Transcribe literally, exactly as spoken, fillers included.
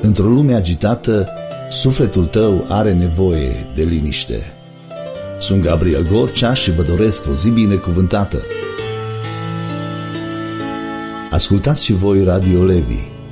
Într-o lume agitată, sufletul tău are nevoie de liniște. Sunt Gabriel Gorcea și vă doresc o zi binecuvântată. Ascultați și voi Radio Levi.